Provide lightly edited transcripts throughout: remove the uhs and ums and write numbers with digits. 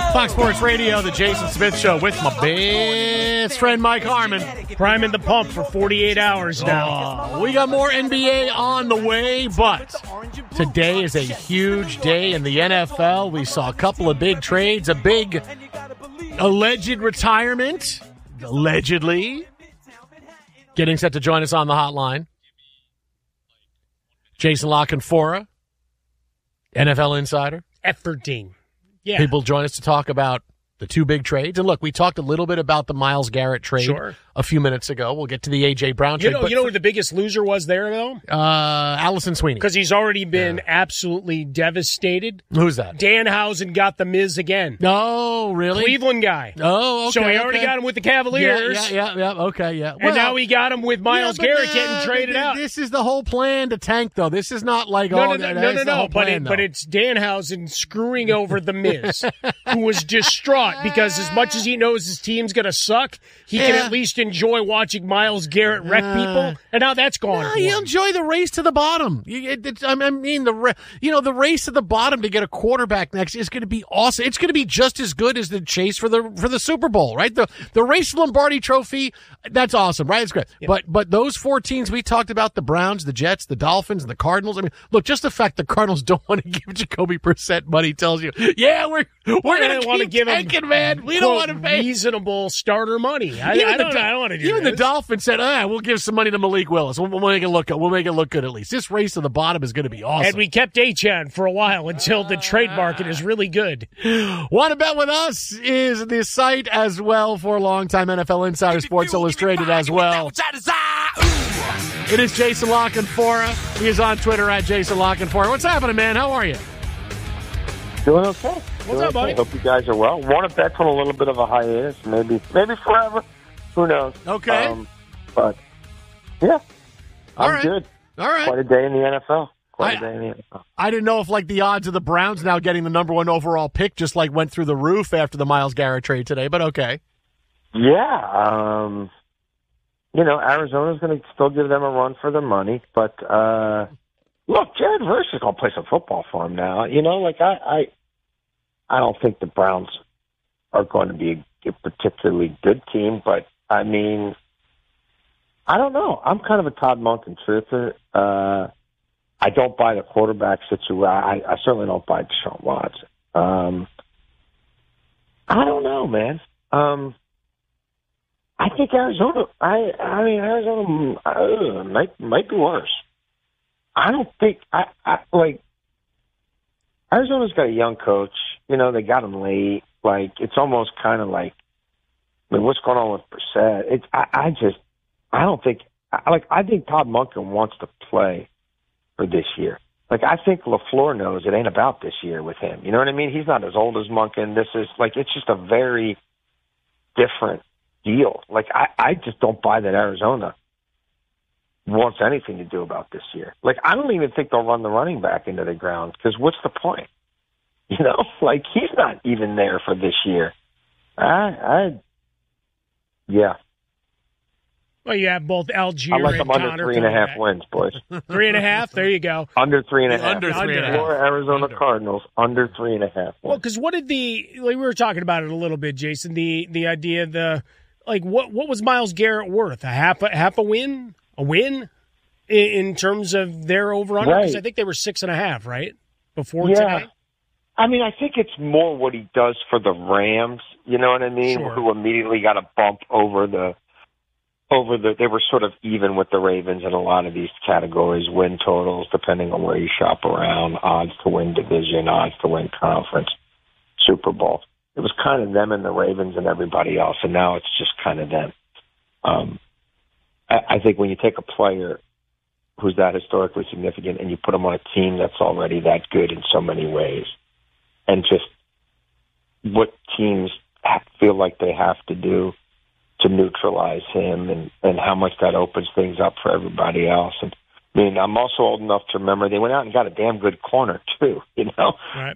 Fox Sports Radio, the Jason Smith Show with my best friend Mike Harmon. Priming the pump for 48 hours now. We got more NBA on the way, but today is a huge day in the NFL. We saw a couple of big trades, a big alleged retirement, allegedly. Getting set to join us on the hotline. Jason Lockenfora, NFL insider. Efforting. Yeah. People join us to talk about the two big trades. And look, we talked a little bit about the Myles Garrett trade a few minutes ago. We'll get to the A.J. Brown trade. You know who the biggest loser was there, though? Allison Sweeney. Because he's already been absolutely devastated. Who's that? Danhausen got the Miz again. Oh, really? Cleveland guy. Oh, okay. So he already got him with the Cavaliers. Yeah, okay, yeah. And now he got him with Myles Garrett getting traded out. This is the whole plan to tank, though. This is not like, no. But it's Danhausen screwing over the Miz, who was distraught because as much as he knows his team's going to suck, he can at least enjoy watching Myles Garrett wreck people, and now that's gone. No, you enjoy the race to the bottom. The race to the bottom to get a quarterback next is going to be awesome. It's going to be just as good as the chase for the Super Bowl, right? The race to Lombardi Trophy, that's awesome, right? It's great. Yeah. But those four teams we talked about, the Browns, the Jets, the Dolphins, and the Cardinals. I mean, look, just the fact the Cardinals don't want to give Jacoby Brissett money tells you, we're going to keep tanking, man. We don't want to pay reasonable starter money. I don't want to do Even the Dolphins said, we'll give some money to Malik Willis. We'll make it look good. We'll make it look good at least. This race to the bottom is going to be awesome. And we kept Achane for a while until the trade market is really good. Want to bet with us is the site as well for longtime NFL insider, Sports Illustrated as well. It is Jason Lockenfora. He is on Twitter at Jason Lockenfora. What's happening, man? How are you? Doing okay. What's up, buddy? Hope you guys are well. Want to bet on a little bit of a hiatus, maybe forever. Who knows? Okay. But yeah, I'm good. All right. Quite a day in the NFL. I didn't know if the odds of the Browns now getting the number one overall pick just went through the roof after the Myles Garrett trade today, but okay. Yeah. Arizona's going to still give them a run for their money, but look, Jared Verse is going to play some football for him now. I don't think the Browns are going to be a particularly good team, but I mean, I don't know. I'm kind of a Todd Monken truther. I don't buy the quarterback situation. I certainly don't buy Deshaun Watson. I don't know, man. I think Arizona. Arizona might be worse. I don't think Arizona's got a young coach. They got him late. It's almost kind of what's going on with Brissett? I think Todd Monken wants to play for this year. I think LaFleur knows it ain't about this year with him. You know what I mean? He's not as old as Monken. This is it's just a very different deal. I just don't buy that Arizona wants anything to do about this year. I don't even think they'll run the running back into the ground because what's the point? He's not even there for this year. Yeah. Well, you have both Algier I'm and Connor. Under 3.5 wins, boys. 3.5? There you go. Under 3.5. Under 3.5. For Arizona Cardinals, under 3.5 wins. Well, because what did we were talking about it a little bit, Jason, the idea, what was Myles Garrett worth? A half a win? A win? In terms of their over-under? Because I think they were 6.5, right? Before today? I mean, I think it's more what he does for the Rams, you know what I mean? Sure. Who immediately got a bump over the they were sort of even with the Ravens in a lot of these categories, win totals, depending on where you shop around, odds to win division, odds to win conference, Super Bowl. It was kind of them and the Ravens and everybody else, and now it's just kind of them. I think when you take a player who's that historically significant and you put him on a team that's already that good in so many ways, and just what teams feel like they have to do to neutralize him and how much that opens things up for everybody else. And I mean, I'm also old enough to remember they went out and got a damn good corner too, Right.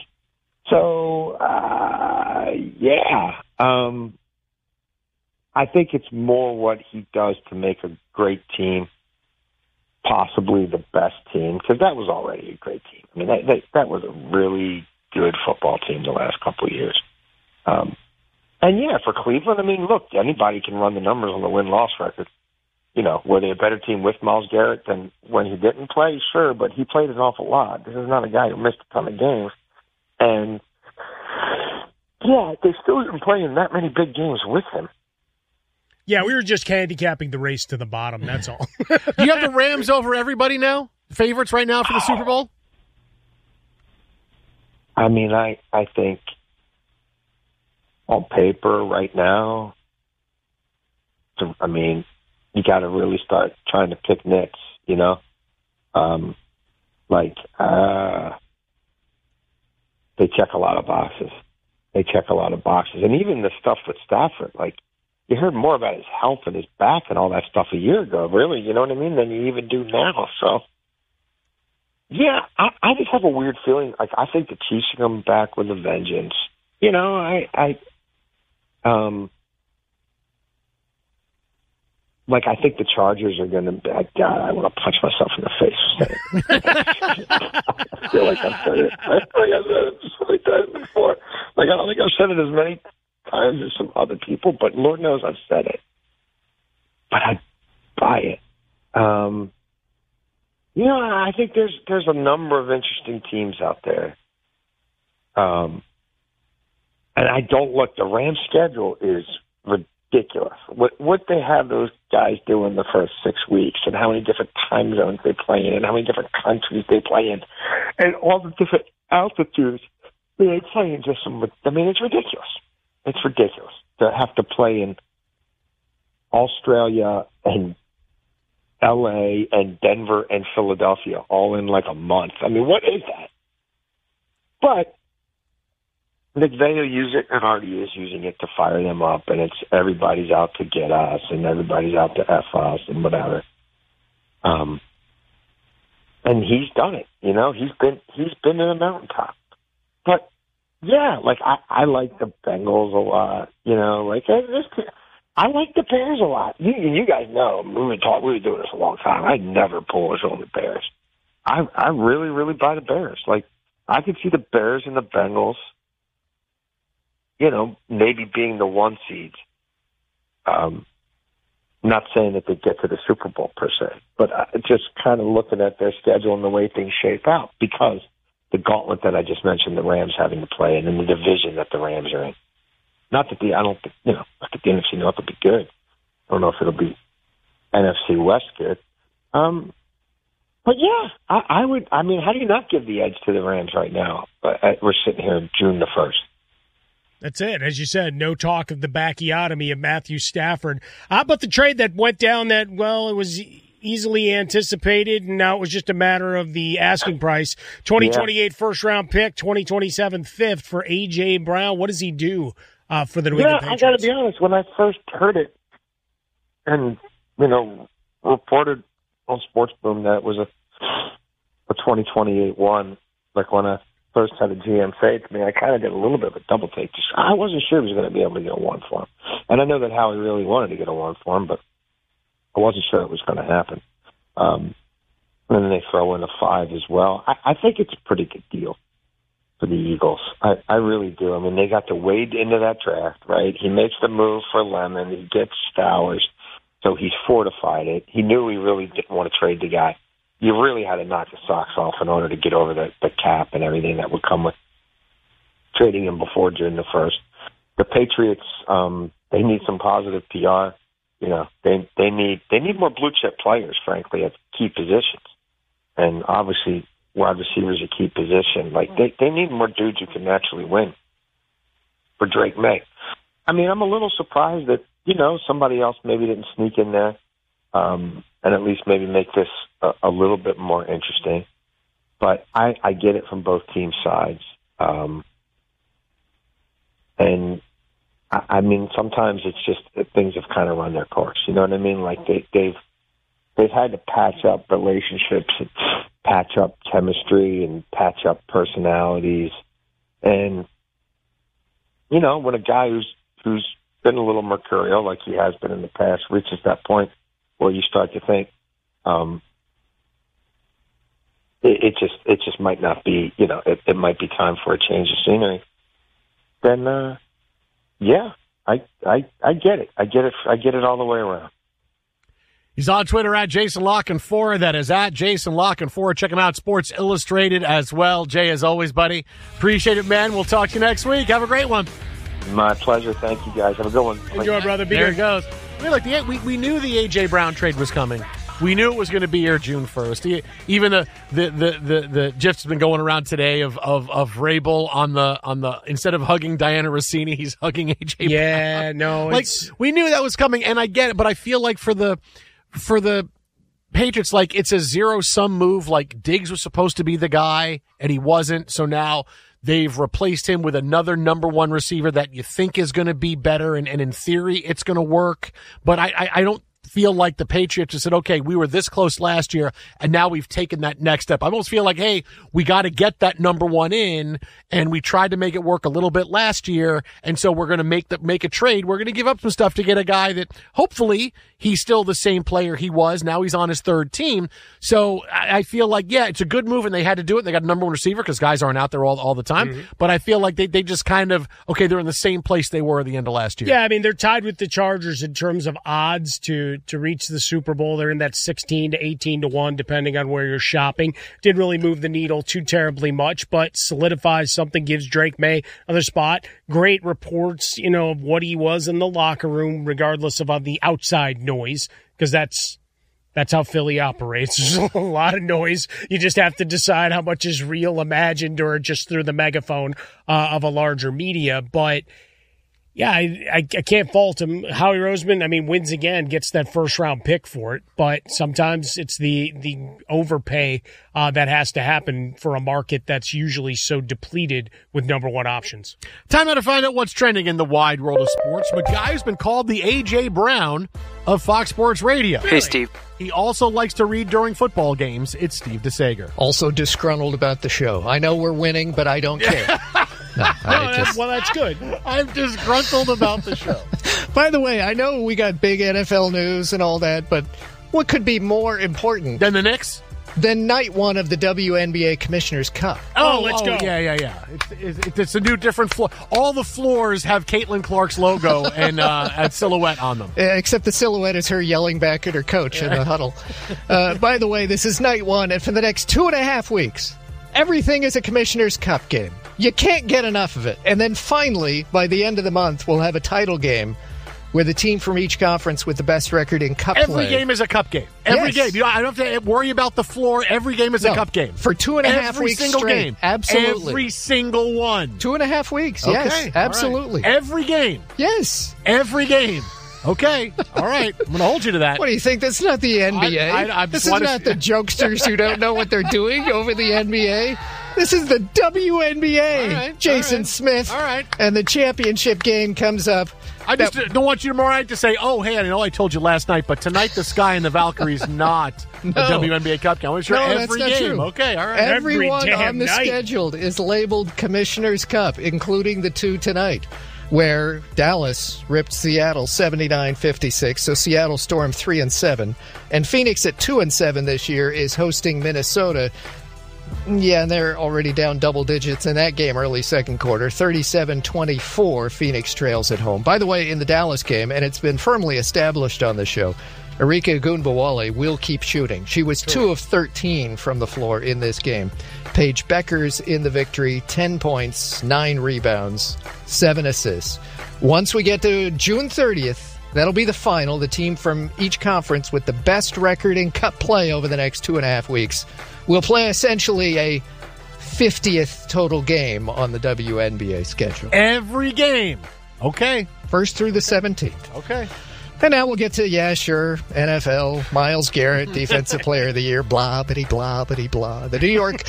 I think it's more what he does to make a great team, possibly the best team, because that was already a great team. I mean, that was a really good football team the last couple of years. And yeah, for Cleveland, I mean, look, anybody can run the numbers on the win-loss record. You know, were they a better team with Myles Garrett than when he didn't play? Sure, but he played an awful lot. This is not a guy who missed a ton of games. And, yeah, they still didn't play in that many big games with him. Yeah, we were just handicapping the race to the bottom, that's all. Do you have the Rams over everybody now? Favorites right now for the Super Bowl? I mean, I think on paper right now, I mean, you got to really start trying to pick nits, you know? They check a lot of boxes. And even the stuff with Stafford, like, you heard more about his health and his back and all that stuff a year ago, really, you know what I mean, than you even do now. So, yeah, I just have a weird feeling. Like, I think the Chiefs are coming back with a vengeance. You know, I think the Chargers are going to be, God, I want to punch myself in the face. I feel like I've said it. I feel like I've said it so many times before. Like, I don't think I've said it as many times as some other people, but Lord knows I've said it. But I buy it. You know, I think there's a number of interesting teams out there. And I don't look, the Rams schedule is ridiculous. What they have those guys do in the first 6 weeks, and how many different time zones they play in, and how many different countries they play in, and all the different altitudes they play in. It's ridiculous. It's ridiculous to have to play in Australia and LA and Denver and Philadelphia all in like a month. I mean, what is that? But McVay will use it, and already is using it to fire them up, and it's everybody's out to get us, and everybody's out to F us, and whatever. And he's done it, you know. He's been in a mountaintop. But yeah, like I like the Bengals a lot, you know. Like I like the Bears a lot. You guys know we were doing this a long time. I'd never pull us on the Bears. I really, really buy the Bears. Like, I could see the Bears and the Bengals, you know, maybe being the 1 seeds. Not saying that they get to the Super Bowl per se, but just kind of looking at their schedule and the way things shape out, because the gauntlet that I just mentioned, the Rams having to play in, and the division that the Rams are in. Not that the NFC North will be good. I don't know if it'll be NFC West good. But yeah, I would. I mean, how do you not give the edge to the Rams right now? We're sitting here June the 1st. That's it. As you said, no talk of the bacchiotomy of Matthew Stafford. How about the trade that went down that, well, it was easily anticipated, and now it was just a matter of the asking price? 2028 first-round pick, 2027 fifth for A.J. Brown. What does he do for the New England Patriots? I got to be honest. When I first heard it and, you know, reported on Sports Boom that it was a 2028 one, like when I first had a GM say it to me, I kind of did a little bit of a double take. I wasn't sure he was going to be able to get a 1 for him. And I know that Howie really wanted to get a 1 for him, but I wasn't sure it was going to happen. And then they throw in a 5 as well. I think it's a pretty good deal for the Eagles. I really do. I mean, they got to wade into that draft, right? He makes the move for Lemon. He gets Stowers, so he's fortified it. He knew he really didn't want to trade the guy. You really had to knock the socks off in order to get over the cap and everything that would come with trading him before June the 1st. The Patriots, they need some positive PR. You know, they need more blue chip players, frankly, at key positions. And obviously, wide receivers a key position. Like, they need more dudes who can naturally win for Drake May. I mean, I'm a little surprised that, you know, somebody else maybe didn't sneak in there and at least maybe make this a little bit more interesting. But I get it from both team sides. And I mean, sometimes it's just that things have kind of run their course. You know what I mean? Like they've had to patch up relationships, and patch up chemistry, and patch up personalities. And you know, when a guy who's been a little mercurial, like he has been in the past, reaches that point where you start to think, it just might not be. You know, it might be time for a change of scenery. Then yeah, I get it. I get it all the way around. He's on Twitter at Jason La Canfora. That is at Jason La Canfora. Check him out, Sports Illustrated as well. Jay, as always, buddy, appreciate it, man. We'll talk to you next week. Have a great one. My pleasure. Thank you, guys. Have a good one. Enjoy, brother. Be there good. it goes. I mean, we knew the A.J. Brown trade was coming. We knew it was going to be here June 1st. Even the GIF's been going around today of Vrabel on the instead of hugging Diana Rossini, he's hugging A.J. Brown. Yeah, no, like we knew that was coming, and I get it, but I feel like for the Patriots, like it's a zero-sum move. Like Diggs was supposed to be the guy, and he wasn't. So now they've replaced him with another number one receiver that you think is going to be better, and in theory, it's going to work. But I don't feel like the Patriots just said, okay, we were this close last year, and now we've taken that next step. I almost feel like, hey, we got to get that number one in, and we tried to make it work a little bit last year, and so we're going to make a trade. We're going to give up some stuff to get a guy that hopefully he's still the same player he was. Now he's on his third team. So I feel like, yeah, it's a good move, and they had to do it. They got a number one receiver because guys aren't out there all the time. Mm-hmm. But I feel like they just kind of, okay, they're in the same place they were at the end of last year. Yeah, I mean, they're tied with the Chargers in terms of odds to reach the Super Bowl. They're in that 16 to 18 to 1, depending on where you're shopping. Didn't really move the needle too terribly much, but solidifies something, gives Drake May another spot. Great reports, of what he was in the locker room, regardless of the outside noise, because that's how Philly operates. There's a lot of noise. You just have to decide how much is real, imagined, or just through the megaphone of a larger media. But yeah, I can't fault him. Howie Roseman, wins again, gets that first-round pick for it. But sometimes it's the overpay that has to happen for a market that's usually so depleted with number one options. Time now to find out what's trending in the wide world of sports. But guy who's been called the A.J. Brown of Fox Sports Radio. Hey, Steve. He also likes to read during football games. It's Steve DeSager. Also disgruntled about the show. I know we're winning, but I don't care. That's good. I'm disgruntled about the show. By the way, I know we got big NFL news and all that, but what could be more important than the Knicks? Than night one of the WNBA Commissioner's Cup. Let's go. Yeah. It's a new, different floor. All the floors have Caitlin Clark's logo and silhouette on them. Except the silhouette is her yelling back at her coach in the huddle. By the way, this is night one, and for the next 2.5 weeks, everything is a Commissioner's Cup game. You can't get enough of it. And then finally, by the end of the month, we'll have a title game where the team from each conference with the best record in cup play. Every game is a cup game. Every game. I don't have to worry about the floor. Every game is a cup game. For 2.5 weeks single straight. Game. Absolutely. Every single one. 2.5 weeks, yes. Okay. Absolutely. Right. Every game. Yes. Every game. Okay. All right. I'm going to hold you to that. What do you think? This is not the NBA. This is not the jokesters who don't know what they're doing over the NBA. This is the WNBA. All right, Jason Smith. All right. And the championship game comes up. I just don't want you tomorrow night to say, oh, hey, I know I told you last night, but tonight the Sky and the Valkyries not a WNBA Cup game. I'm sure every that's game. True. Okay, all right. Everyone on the schedule is labeled Commissioner's Cup, including the two tonight, where Dallas ripped Seattle 79-56, so Seattle Storm 3-7, and Phoenix at 2-7 this year is hosting Minnesota. Yeah, and they're already down double digits in that game early second quarter. 37-24, Phoenix trails at home. By the way, in the Dallas game, and it's been firmly established on the show, Arika Ogunbowale will keep shooting. She was 2 of 13 from the floor in this game. Paige Beckers in the victory, 10 points, 9 rebounds, 7 assists. Once we get to June 30th, that'll be the final. The team from each conference with the best record in cup play over the next 2.5 weeks will play essentially a 50th total game on the WNBA schedule. Every game. Okay. First through the 17th. Okay. And now we'll get to, NFL, Myles Garrett, Defensive Player of the Year, blah, bitty, blah, bitty, blah. The New York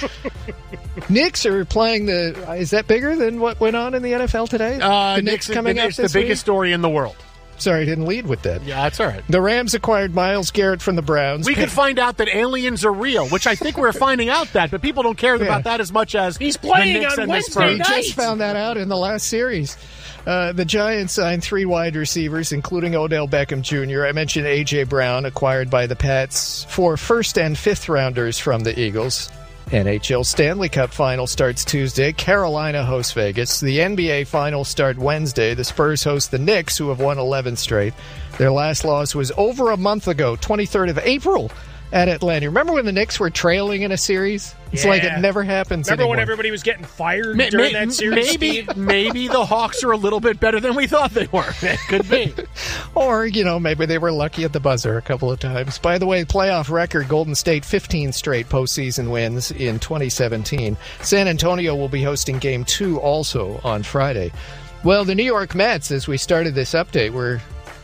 Knicks are playing is that bigger than what went on in the NFL today? The Knicks coming up this week? It's the biggest story in the world. Sorry, I didn't lead with that. Yeah, that's all right. The Rams acquired Myles Garrett from the Browns. We could find out that aliens are real, which I think we're finding out that, but people don't care about that as much as he's playing on Wednesday night. We just found that out in the last series. The Giants signed 3 wide receivers, including Odell Beckham Jr. I mentioned A.J. Brown, acquired by the Pats, 4 first and fifth rounders from the Eagles. NHL Stanley Cup Final starts Tuesday. Carolina hosts Vegas. The NBA Finals start Wednesday. The Spurs host the Knicks, who have won 11 straight. Their last loss was over a month ago, 23rd of April, at Atlanta. Remember when the Knicks were trailing in a series? It's like it never happens Remember anymore. when everybody was getting fired during that series? Maybe the Hawks are a little bit better than we thought they were. It could be. Or, maybe they were lucky at the buzzer a couple of times. By the way, playoff record, Golden State 15 straight postseason wins in 2017. San Antonio will be hosting Game 2 also on Friday. Well, the New York Mets, as we started this update, were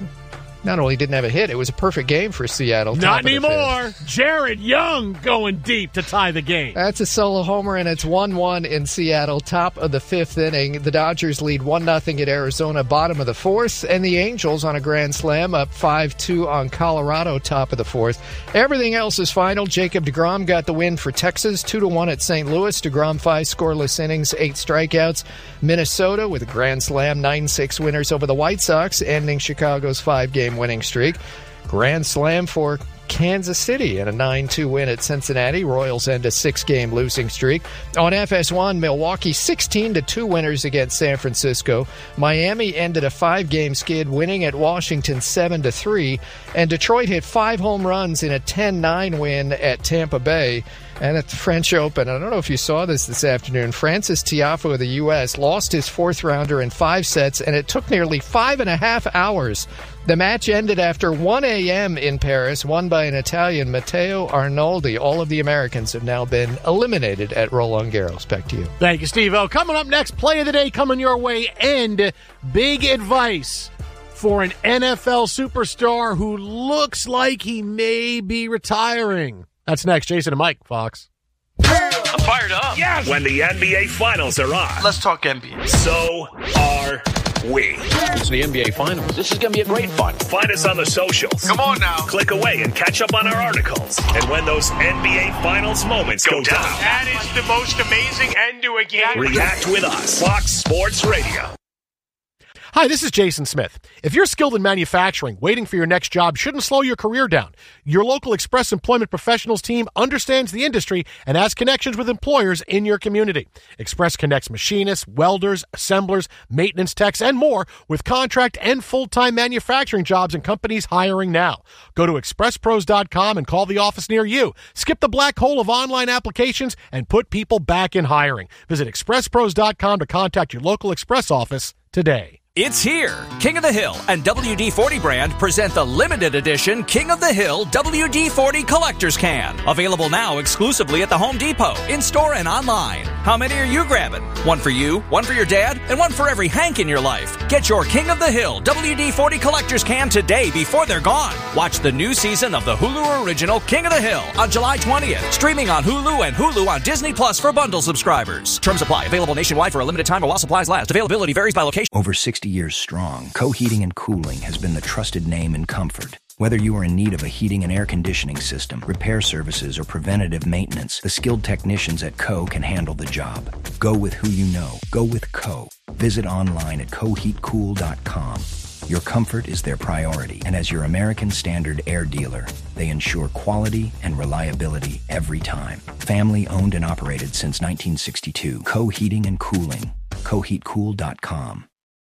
not only didn't have a hit, it was a perfect game for Seattle. Not anymore. Jared Young going deep to tie the game. That's a solo homer, and it's 1-1 in Seattle, top of the fifth inning. The Dodgers lead 1-0 at Arizona, bottom of the fourth, and the Angels on a grand slam up 5-2 on Colorado, top of the fourth. Everything else is final. Jacob deGrom got the win for Texas, 2-1 at St. Louis. deGrom 5 scoreless innings, 8 strikeouts. Minnesota with a grand slam, 9-6 winners over the White Sox, ending Chicago's 5-game winning streak. Grand slam for Kansas City and a 9-2 win at Cincinnati. Royals end a 6-game losing streak. On FS1, Milwaukee 16-2 winners against San Francisco. Miami ended a 5-game skid, winning at Washington 7-3. And Detroit hit 5 home runs in a 10-9 win at Tampa Bay. And at the French Open, I don't know if you saw this afternoon, Francis Tiafoe of the U.S. lost his 4th rounder in 5 sets, and it took nearly 5.5 hours. The match ended after 1 a.m. in Paris, won by an Italian, Matteo Arnoldi. All of the Americans have now been eliminated at Roland Garros. Back to you. Thank you, Steve-O. Coming up next, play of the day coming your way, and big advice for an NFL superstar who looks like he may be retiring. That's next. Jason and Mike, Fox. I'm fired up. Yes! When the NBA Finals are on. Let's talk NBA. So are we. It's the NBA Finals. This is going to be a great fun. Find us on the socials. Come on now. Click away and catch up on our articles. And when those NBA Finals moments go down. That is the most amazing end to a game. React with us. Fox Sports Radio. Hi, this is Jason Smith. If you're skilled in manufacturing, waiting for your next job shouldn't slow your career down. Your local Express Employment Professionals team understands the industry and has connections with employers in your community. Express connects machinists, welders, assemblers, maintenance techs, and more with contract and full-time manufacturing jobs and companies hiring now. Go to expresspros.com and call the office near you. Skip the black hole of online applications and put people back in hiring. Visit expresspros.com to contact your local Express office today. It's here. King of the Hill and WD-40 brand present the limited edition King of the Hill WD-40 Collector's Can. Available now exclusively at the Home Depot, in-store and online. How many are you grabbing? One for you, one for your dad, and one for every Hank in your life. Get your King of the Hill WD-40 Collector's Can today before they're gone. Watch the new season of the Hulu original King of the Hill on July 20th. Streaming on Hulu and Hulu on Disney Plus for bundle subscribers. Terms apply. Available nationwide for a limited time while supplies last. Availability varies by location. Over 60 years strong, Co-Heating and Cooling has been the trusted name in comfort. Whether you are in need of a heating and air conditioning system, repair services, or preventative maintenance, the skilled technicians at Co can handle the job. Go with who you know. Go with Co. Visit online at coheatcool.com. Your comfort is their priority, and as your American Standard air dealer, they ensure quality and reliability every time. Family owned and operated since 1962. Co Heating and Cooling. coheatcool.com.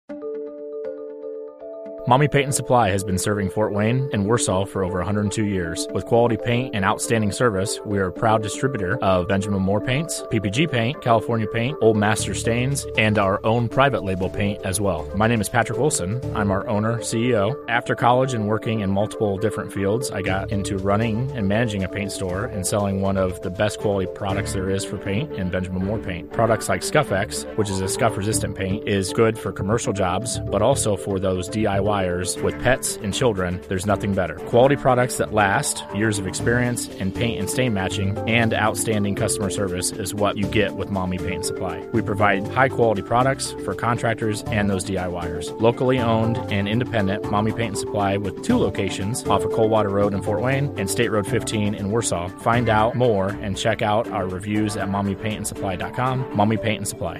Mommy Paint and Supply has been serving Fort Wayne and Warsaw for over 102 years. With quality paint and outstanding service, we are a proud distributor of Benjamin Moore paints, PPG paint, California paint, Old Master stains, and our own private label paint as well. My name is Patrick Wilson. I'm our owner, CEO. After college and working in multiple different fields, I got into running and managing a paint store and selling one of the best quality products there is for paint in Benjamin Moore paint. Products like Scuff-X, which is a scuff-resistant paint, is good for commercial jobs, but also for those DIY with pets and children. There's nothing better. Quality products that last, years of experience in paint and stain matching, and outstanding customer service is what you get with Mommy Paint and Supply. We provide high quality products for contractors and those DIYers. Locally owned and independent Mommy Paint and Supply with 2 locations off of Coldwater Road in Fort Wayne and State Road 15 in Warsaw. Find out more and check out our reviews at mommypaintandsupply.com. Mommy Paint and Supply.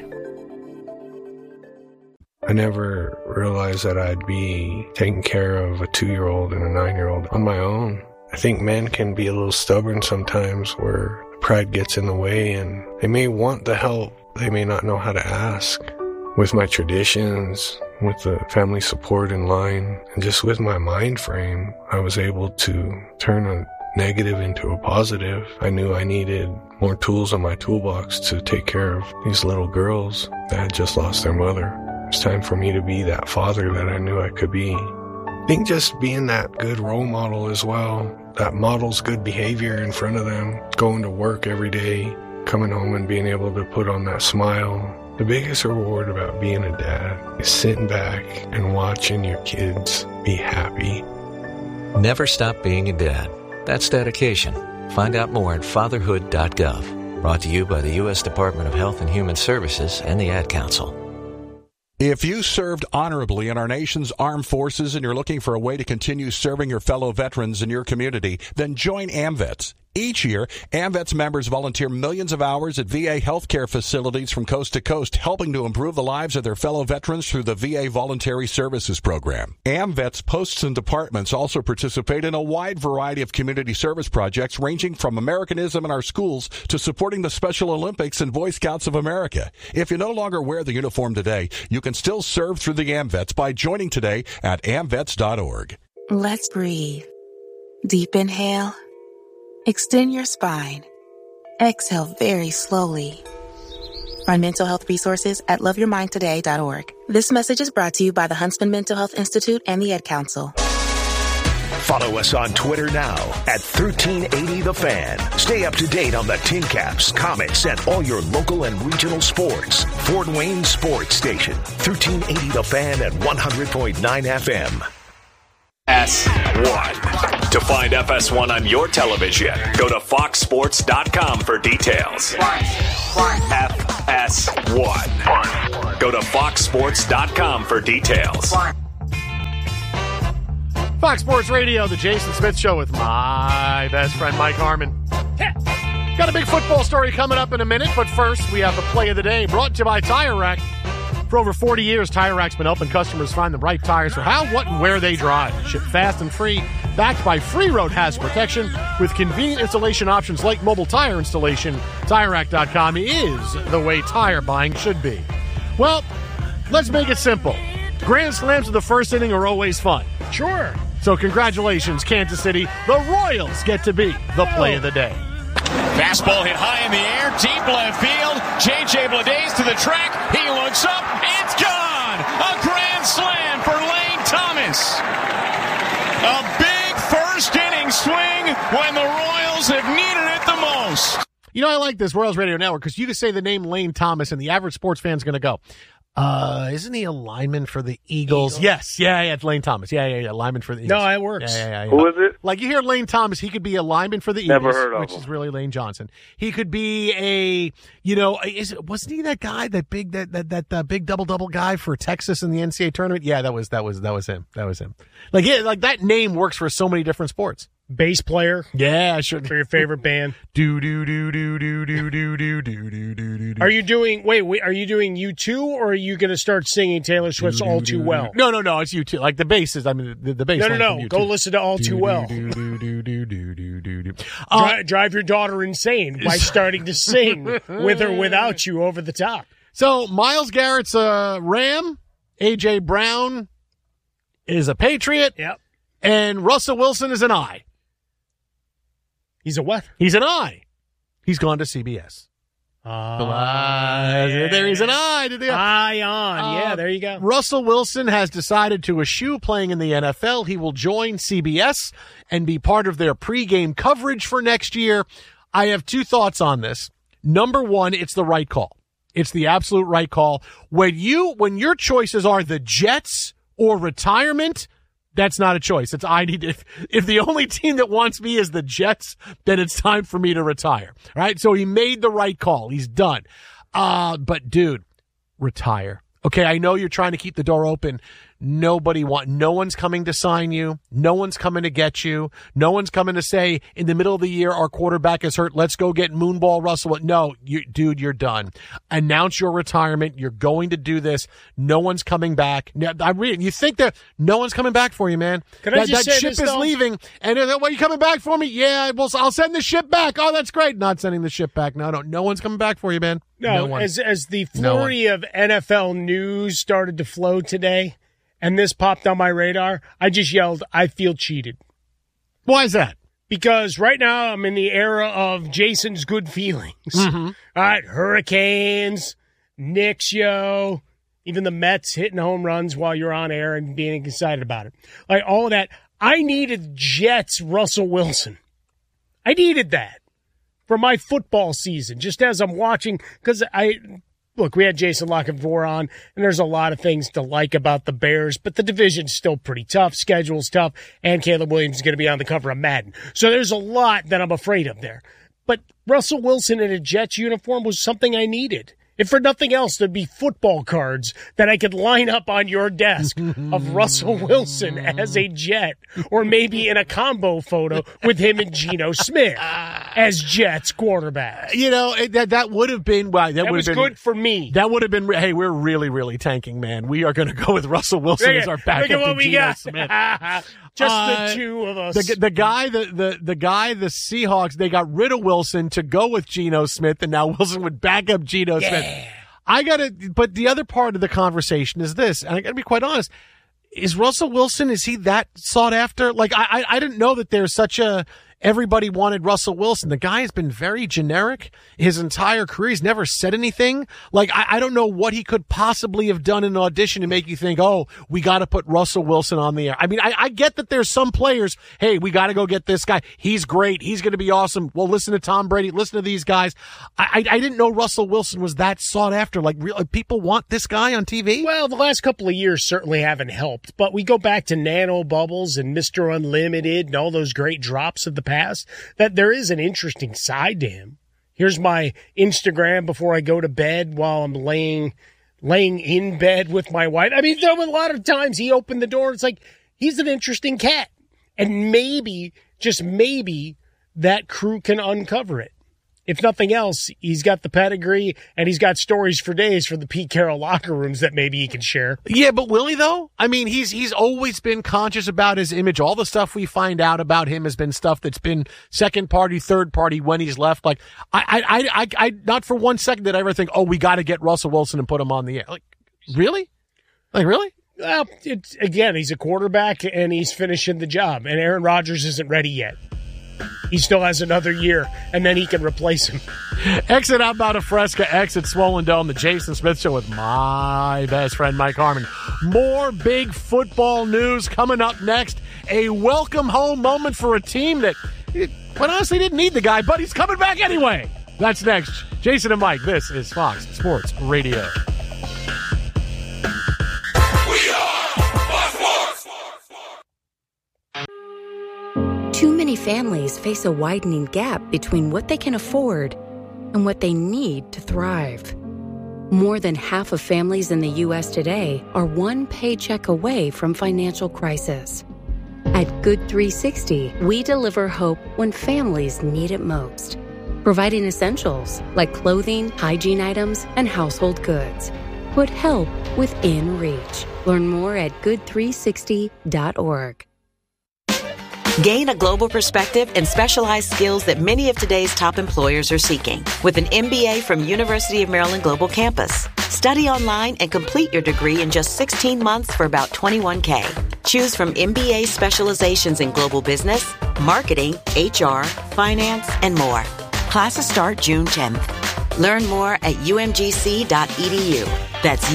I never realized that I'd be taking care of a 2-year-old and a 9-year-old on my own. I think men can be a little stubborn sometimes where pride gets in the way, and they may want the help. They may not know how to ask. With my traditions, with the family support in line, and just with my mind frame, I was able to turn a negative into a positive. I knew I needed more tools in my toolbox to take care of these little girls that had just lost their mother. It's time for me to be that father that I knew I could be. I think just being that good role model as well, that models good behavior in front of them, going to work every day, coming home and being able to put on that smile. The biggest reward about being a dad is sitting back and watching your kids be happy. Never stop being a dad. That's dedication. Find out more at fatherhood.gov. Brought to you by the U.S. Department of Health and Human Services and the Ad Council. If you served honorably in our nation's armed forces and you're looking for a way to continue serving your fellow veterans in your community, then join AMVETS. Each year, AMVETS members volunteer millions of hours at VA healthcare facilities from coast to coast, helping to improve the lives of their fellow veterans through the VA Voluntary Services Program. AMVETS posts and departments also participate in a wide variety of community service projects ranging from Americanism in our schools to supporting the Special Olympics and Boy Scouts of America. If you no longer wear the uniform today, you can still serve through the AMVETS by joining today at amvets.org. Let's breathe. Deep inhale. Extend your spine. Exhale very slowly. Find mental health resources at loveyourmindtoday.org. This message is brought to you by the Huntsman Mental Health Institute and the Ad Council. Follow us on Twitter now at 1380 The Fan. Stay up to date on the Tin Caps, Comets, and all your local and regional sports. Fort Wayne Sports Station. 1380 The Fan at 100.9 FM. FS1. To find FS1 on your television, go to foxsports.com for details. FS1. Go to foxsports.com for details. Fox Sports Radio, the Jason Smith Show with my best friend Mike Harmon. Got a big football story coming up in a minute, but first we have the play of the day brought to you by Tire Rack. For over 40 years, Tire Rack's been helping customers find the right tires for how, what, and where they drive. Shipped fast and free, backed by free road hazard protection with convenient installation options like mobile tire installation. TireRack.com is the way tire buying should be. Well, let's make it simple. Grand slams of the first inning are always fun. Sure. So congratulations, Kansas City. The Royals get to be the play of the day. Fastball hit high in the air, deep left field. J.J. Bleday to the track. He looks up. It's gone. A grand slam for Lane Thomas. A big first inning swing when the Royals have needed it the most. You know, I like this Royals Radio Network because you can say the name Lane Thomas and the average sports fan's going to go, isn't he a lineman for the Eagles? Yes. Yeah, it's Lane Thomas. Yeah. Lineman for the Eagles. No, it works. Yeah. Who is it? Like you hear Lane Thomas, he could be a lineman for the Eagles. Never heard of which him. is really Lane Johnson. He could be wasn't he that guy, that big big double guy for Texas in the NCAA tournament? Yeah, that was him. That was him. Like that name works for so many different sports. Bass player. Yeah, sure. For your favorite band. Do. Are you doing U2 or are you going to start singing Taylor Swift's All Too Well? No, it's U2. Like the bass is, I mean, the bass. No. Go listen to All Too Well. Drive your daughter insane by starting to sing with or without you over the top. So Myles Garrett's a Ram. A.J. Brown is a Patriot. Yep. And Russell Wilson is an I. He's a what? He's an I. He's gone to CBS. There he's an I. Eye on. Yeah, there you go. Russell Wilson has decided to eschew playing in the NFL. He will join CBS and be part of their pregame coverage for next year. I have two thoughts on this. Number one, it's the right call. It's the absolute right call. When your choices are the Jets or retirement, that's not a choice. It's if the only team that wants me is the Jets, then it's time for me to retire. All right? So he made the right call. He's done. But dude, retire. Okay, I know you're trying to keep the door open. No one's coming to sign you. No one's coming to get you. No one's coming to say, in the middle of the year, our quarterback is hurt. Let's go get Moonball Russell. No, dude, you're done. Announce your retirement. You're going to do this. No one's coming back. You think that no one's coming back for you, man. That ship is leaving. And are you coming back for me? Yeah, I'll send the ship back. Oh, that's great. Not sending the ship back. No one's coming back for you, man. No one. As the flurry of NFL news started to flow today, and this popped on my radar, I just yelled, I feel cheated. Why is that? Because right now I'm in the era of Jason's good feelings. Mm-hmm. All right, Hurricanes, Knicks, even the Mets hitting home runs while you're on air and being excited about it. Like all of that. I needed Jets Russell Wilson. I needed that for my football season, just as I'm watching, because Look, we had Jason Lockenfor on, and there's a lot of things to like about the Bears, but the division's still pretty tough, schedule's tough, and Caleb Williams is going to be on the cover of Madden. So there's a lot that I'm afraid of there. But Russell Wilson in a Jets uniform was something I needed. If for nothing else, there'd be football cards that I could line up on your desk of Russell Wilson as a Jet, or maybe in a combo photo with him and Geno Smith as Jets quarterback. That would have been that was good for me. That would have been. Hey, we're really, really tanking, man. We are going to go with Russell Wilson as our backup to Geno Smith. Just the two of us. The guy, the Seahawks, they got rid of Wilson to go with Geno Smith, and now Wilson would back up Geno Smith. But the other part of the conversation is this, and I gotta be quite honest, is Russell Wilson, is he that sought after? Like, I didn't know that there's such everybody wanted Russell Wilson. The guy has been very generic his entire career. He's never said anything. Like, I don't know what he could possibly have done in an audition to make you think, oh, we got to put Russell Wilson on the air. I mean, I get that there's some players, hey, we got to go get this guy. He's great. He's going to be awesome. Well, listen to Tom Brady. Listen to these guys. I didn't know Russell Wilson was that sought after. Like, people want this guy on TV? Well, the last couple of years certainly haven't helped, but we go back to Nano Bubbles and Mr. Unlimited and all those great drops of the past, that there is an interesting side to him. Here's my Instagram before I go to bed while I'm laying in bed with my wife. I mean, there were a lot of times he opened the door. It's like, he's an interesting cat. And maybe, just maybe, that crew can uncover it. If nothing else, he's got the pedigree and he's got stories for days for the Pete Carroll locker rooms that maybe he can share. Yeah, but will he though? I mean, he's always been conscious about his image. All the stuff we find out about him has been stuff that's been second party, third party when he's left. Like, I not for 1 second did I ever think, oh, we got to get Russell Wilson and put him on the air. Like, really? Well, again, he's a quarterback and he's finishing the job, and Aaron Rodgers isn't ready yet. He still has another year, and then he can replace him. Exit outbound of Fresca, exit Swollen Dome, the Jason Smith Show with my best friend, Mike Harmon. More big football news coming up next. A welcome home moment for a team that, quite honestly, didn't need the guy, but he's coming back anyway. That's next. Jason and Mike, this is Fox Sports Radio. Too many families face a widening gap between what they can afford and what they need to thrive. More than half of families in the U.S. today are one paycheck away from financial crisis. At Good 360, we deliver hope when families need it most, providing essentials like clothing, hygiene items, and household goods. Put help within reach. Learn more at good360.org. Gain a global perspective and specialized skills that many of today's top employers are seeking with an MBA from University of Maryland Global Campus. Study online and complete your degree in just 16 months for about $21K. Choose from MBA specializations in global business, marketing, HR, finance, and more. Classes start June 10th. Learn more at umgc.edu. That's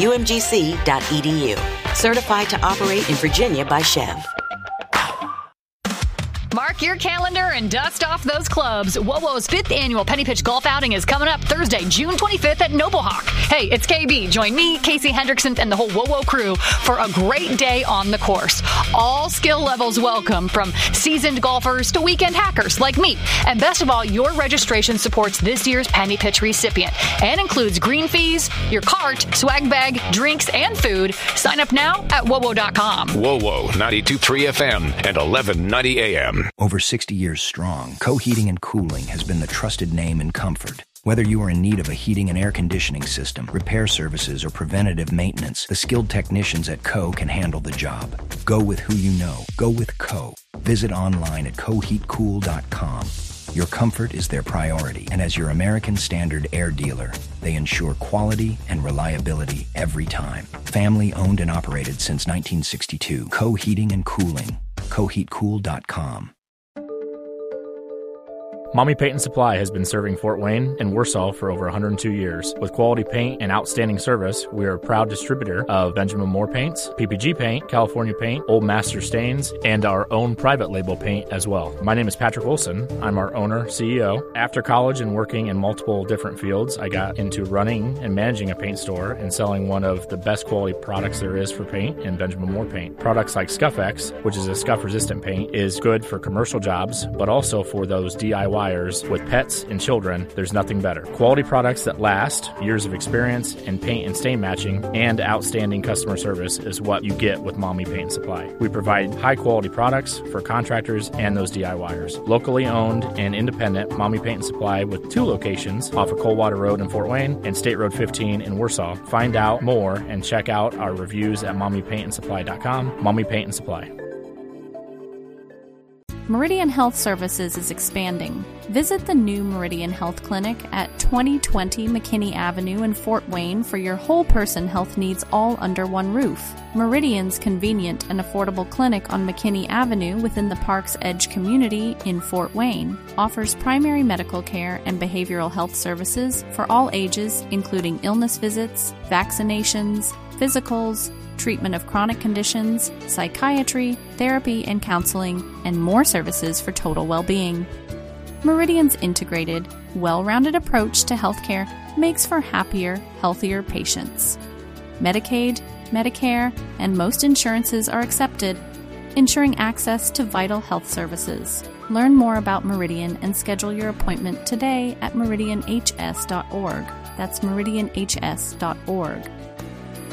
umgc.edu. Certified to operate in Virginia by Chev. Mark Mark your calendar and dust off those clubs. WOWO's 5th annual Penny Pitch Golf Outing is coming up Thursday, June 25th at Noblehawk. Hey, it's KB. Join me, Casey Hendrickson, and the whole WOWO crew for a great day on the course. All skill levels welcome, from seasoned golfers to weekend hackers like me. And best of all, your registration supports this year's Penny Pitch recipient and includes green fees, your cart, swag bag, drinks, and food. Sign up now at WOWO.com. WOWO 92.3 FM and 1190 AM. Over 60 years strong, Co Heating and Cooling has been the trusted name in comfort. Whether you are in need of a heating and air conditioning system, repair services, or preventative maintenance, the skilled technicians at Co can handle the job. Go with who you know. Go with Co. Visit online at coheatcool.com. Your comfort is their priority, and as your American Standard air dealer, they ensure quality and reliability every time. Family owned and operated since 1962. Co Heating and Cooling. coheatcool.com. Mommy Paint and Supply has been serving Fort Wayne and Warsaw for over 102 years. With quality paint and outstanding service, we are a proud distributor of Benjamin Moore paints, PPG paint, California paint, Old Master stains, and our own private label paint as well. My name is Patrick Wilson. I'm our owner, CEO. After college and working in multiple different fields, I got into running and managing a paint store and selling one of the best quality products there is for paint in Benjamin Moore paint. Products like Scuff-X, which is a scuff-resistant paint, is good for commercial jobs, but also for those DIY with pets and children. There's nothing better. Quality products that last, years of experience in paint and stain matching, and outstanding customer service is what you get with Mommy Paint and Supply. We provide high quality products for contractors and those DIYers. Locally owned and independent, Mommy Paint and Supply with 2 locations off of Coldwater Road in Fort Wayne and State Road 15 in Warsaw. Find out more and check out our reviews at mommypaintandsupply.com. Mommy Paint and Supply. Meridian Health Services is expanding. Visit the new Meridian Health Clinic at 2020 McKinney Avenue in Fort Wayne for your whole person health needs all under one roof. Meridian's convenient and affordable clinic on McKinney Avenue within the Park's Edge community in Fort Wayne offers primary medical care and behavioral health services for all ages, including illness visits, vaccinations, physicals, treatment of chronic conditions, psychiatry, therapy and counseling, and more services for total well-being. Meridian's integrated, well-rounded approach to healthcare makes for happier, healthier patients. Medicaid, Medicare, and most insurances are accepted, ensuring access to vital health services. Learn more about Meridian and schedule your appointment today at meridianhs.org. That's meridianhs.org.